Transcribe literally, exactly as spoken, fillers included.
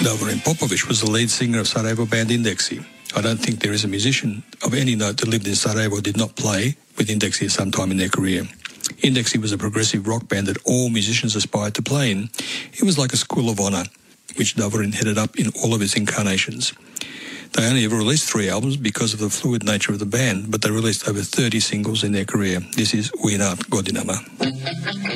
Davorin Popovic was the lead singer of Sarajevo band Indeksi. I don't think there is a musician of any note that lived in Sarajevo who did not play with Indeksi at some time in their career. Indeksi was a progressive rock band that all musicians aspired to play in. It was like a school of honour, which Davorin headed up in all of its incarnations. They only ever released three albums because of the fluid nature of the band, but they released over thirty singles in their career. This is Uinat Godinama.